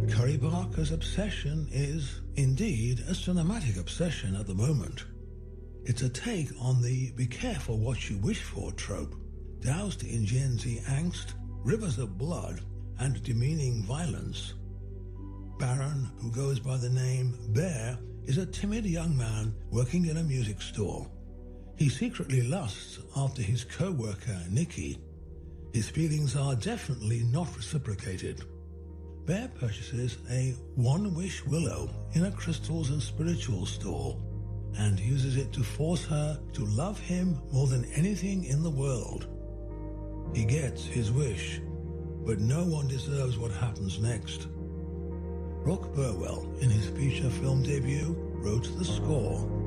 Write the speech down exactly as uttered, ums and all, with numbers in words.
Curry Barker's obsession is, indeed, a cinematic obsession at the moment. It's a take on the be careful what you wish for trope, doused in Gen Z angst, rivers of blood, and demeaning violence. Baron, who goes by the name Bear, is a timid young man working in a music store. He secretly lusts after his co-worker, Nikki. His feelings are definitely not reciprocated. Bear purchases a one-wish willow in a crystals and spirituals store and uses it to force her to love him more than anything in the world. He gets his wish, but no one deserves what happens next. Rock Burwell, in his feature film debut, wrote the score.